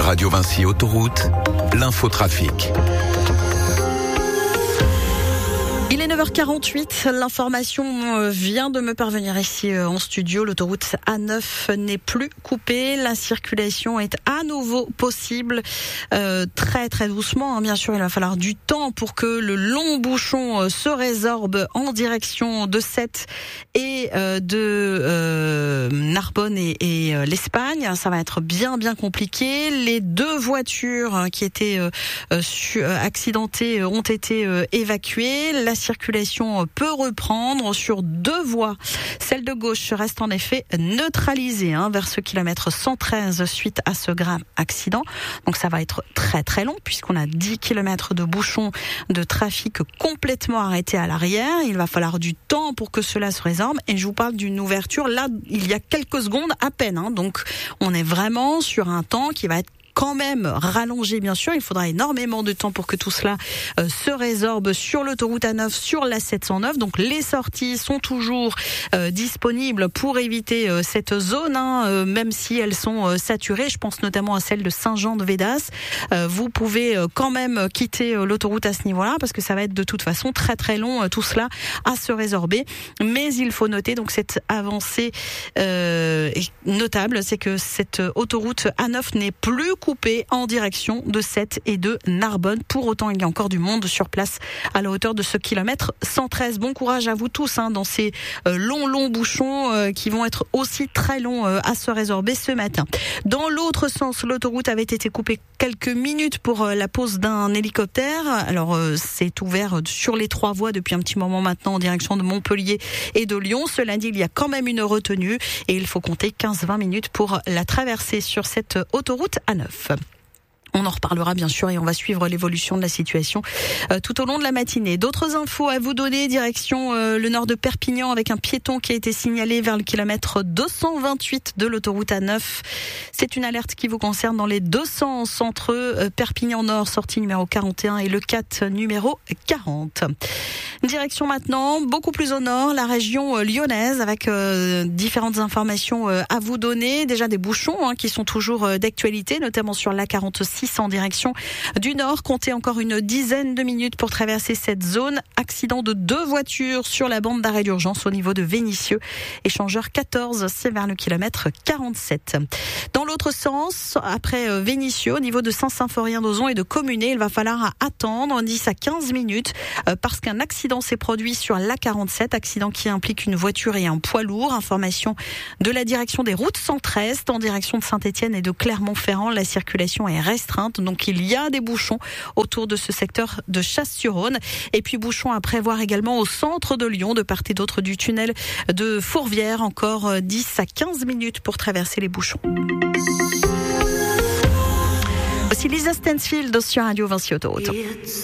Radio Vinci Autoroute, l'infotrafic. Il est 9h48, l'information vient de me parvenir ici en studio. L'autoroute A9 n'est plus coupée, la circulation est à nouveau possible, très très doucement. Bien sûr, il va falloir du temps pour que le long bouchon se résorbe en direction de Sète et de Narbonne et l'Espagne. Ça va être bien compliqué. Les deux voitures qui étaient accidentées ont été évacuées. La circulation peut reprendre sur deux voies. Celle de gauche reste en effet neutralisée vers ce kilomètre 113 suite à ce grave accident. Donc ça va être très très long puisqu'on a 10 kilomètres de bouchons de trafic complètement arrêtés à l'arrière. Il va falloir du temps pour que cela se résorbe et je vous parle d'une ouverture là il y a quelques secondes à peine. Donc on est vraiment sur un temps qui va être quand même rallongé, bien sûr. Il faudra énormément de temps pour que tout cela se résorbe sur l'autoroute A9, sur la 709. Donc les sorties sont toujours disponibles pour éviter cette zone, même si elles sont saturées. Je pense notamment à celle de Saint-Jean-de-Védas. Vous pouvez quand même quitter l'autoroute à ce niveau-là parce que ça va être de toute façon très très long tout cela à se résorber. Mais il faut noter donc cette avancée notable, c'est que cette autoroute A9 n'est plus coupé en direction de Sète et de Narbonne. Pour autant, il y a encore du monde sur place à la hauteur de ce kilomètre 113. Bon courage à vous tous dans ces longs bouchons qui vont être aussi très longs à se résorber ce matin. Dans l'autre sens, l'autoroute avait été coupée quelques minutes pour la pose d'un hélicoptère. Alors, c'est ouvert sur les trois voies depuis un petit moment maintenant en direction de Montpellier et de Lyon. Cela dit, il y a quand même une retenue et il faut compter 15-20 minutes pour la traverser sur cette autoroute A9. On en reparlera bien sûr et on va suivre l'évolution de la situation tout au long de la matinée. D'autres infos à vous donner, direction le nord de Perpignan avec un piéton qui a été signalé vers le kilomètre 228 de l'autoroute A9. C'est une alerte qui vous concerne dans les deux sens entre Perpignan Nord, sortie numéro 41 et le 4 numéro 40. Direction maintenant, beaucoup plus au nord, la région lyonnaise avec différentes informations à vous donner. Déjà des bouchons qui sont toujours d'actualité, notamment sur l'A46 en direction du nord. Comptez encore une dizaine de minutes pour traverser cette zone. Accident de deux voitures sur la bande d'arrêt d'urgence au niveau de Vénissieux. Échangeur 14, c'est vers le kilomètre 47. Dans l'autre sens, après Vénissieux, au niveau de Saint-Symphorien-d'Ozon et de Communé, il va falloir attendre 10 à 15 minutes parce qu'un accident s'est produit sur l'A47, accident qui implique une voiture et un poids lourd. Information de la direction des routes 113 en direction de Saint-Étienne et de Clermont-Ferrand. La circulation est restreinte, donc il y a des bouchons autour de ce secteur de Chasse-sur-Rhône. Et puis bouchons à prévoir également au centre de Lyon, de part et d'autre du tunnel de Fourvière. Encore 10 à 15 minutes pour traverser les bouchons. Voici Lisa Stansfield sur Radio Vinci Autoroute.